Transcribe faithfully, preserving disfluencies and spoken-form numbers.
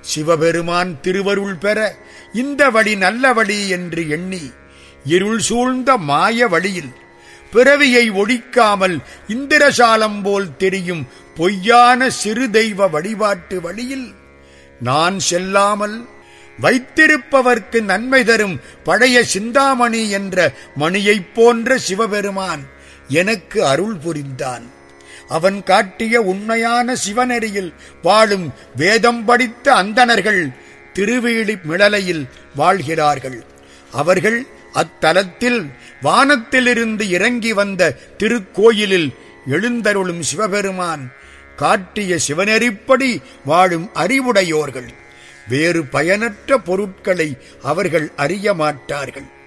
சிவபெருமான் திருவருள் பெற இந்த வழி நல்ல வழி என்று எண்ணி இருள் சூழ்ந்த மாய வழியில் பிறவியை ஒழிக்காமல் இந்திரசாலம் போல் தெரியும் பொய்யான சிறு தெய்வ வழிபாட்டு வழியில் நான் செல்லாமல் வைத்திருப்பவர்க்கு நன்மை தரும் பழைய சிந்தாமணி என்ற மணியைப் போன்ற சிவபெருமான் எனக்கு அருள் புரிந்தான். அவன் காட்டிய உண்மையான சிவநெறியில் வாழும் வேதம் படித்த அந்தணர்கள் திருவேலி மிளலையில் வாழ்கிறார்கள். அவர்கள் அத்தலத்தில் வானத்திலிருந்து இறங்கி வந்த திருக்கோயிலில் எழுந்தருளும் சிவபெருமான் காட்டிய சிவநெறிப்படி வாழும் அறிவுடையோர்கள். வேறு பயனற்ற பொருட்களை அவர்கள் அறிய மாட்டார்கள்.